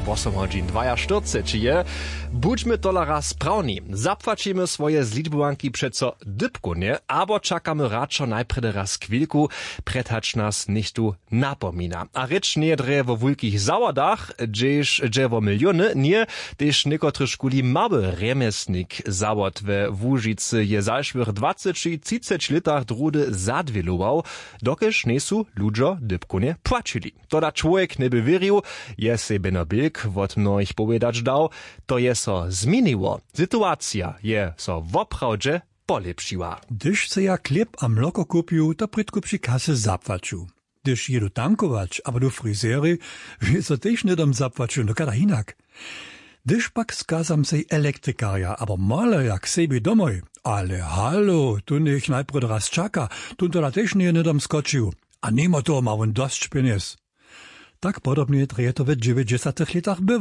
8:42 je. Budźmy tolara sprawni. Zapłacimy swoje zliczbowanki przeco dybku, nie? Abo czakamy radšo najprede raz chwilku, prethacz nas nicht tu napomina. A rycz nie dre wo wulkich załadach, gdzież drzewo miliony, nie, też niekotry szkuli mały remesnik zawod we Łużycy je zalszwych 20-30 latach drudy zadwiluwał, dokeż niesu ludzo dybku nie płacili. Toda człowiek nie by wierzył, je sebe na bilk wot mnoich powiedzieć dał, to je so zmieniło. Sytuacja je so woprawdźe polepszyła. Gdyż se ja chleb a mloko kupił, to prydku przy kasy zapłacił. Gdyż jedu tankować, aber do fryzery, wie so też nie dom zapłacił, no kada inak. Gdyż pak skazam sej elektrykarja, aber male jak sebi domoj. Ale halo, tu niech najprod raz czaka, tu to też nie dom skoczył. A nimo to ma on dość pieniędzy. Tak podobnie treje to w 90 latach bywa.